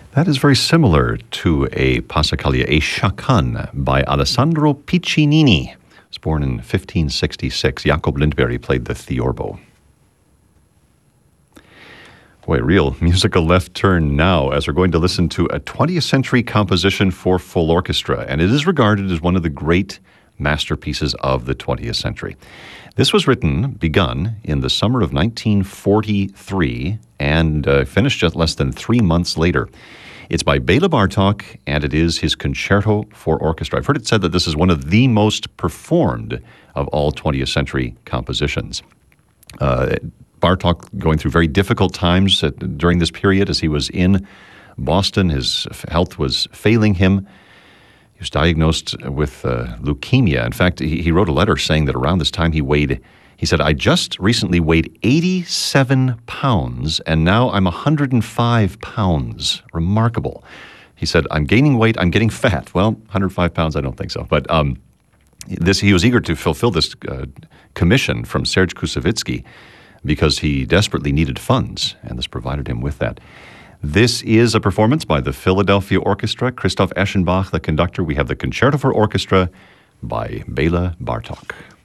That is very similar to a Passacaglia, a chacan by Alessandro Piccinini. He was born in 1566. Jacob Lindberg played the theorbo. Boy, real musical left turn now as we're going to listen to a 20th century composition for full orchestra, and it is regarded as one of the great masterpieces of the 20th century. This was begun in the summer of 1943 and finished just less than 3 months later. It's by Bela Bartok, and it is his Concerto for Orchestra. I've heard it said that this is one of the most performed of all 20th century compositions. Bartok going through very difficult times during this period as he was in Boston. His health was failing him. He was diagnosed with leukemia. In fact, he wrote a letter saying that around this time he said, I just recently weighed 87 pounds, and now I'm 105 pounds. Remarkable. He said, I'm gaining weight, I'm getting fat. Well, 105 pounds, I don't think so. But he was eager to fulfill this commission from Serge Koussevitzky because he desperately needed funds, and this provided him with that. This is a performance by the Philadelphia Orchestra. Christoph Eschenbach, the conductor. We have the Concerto for Orchestra by Bela Bartok.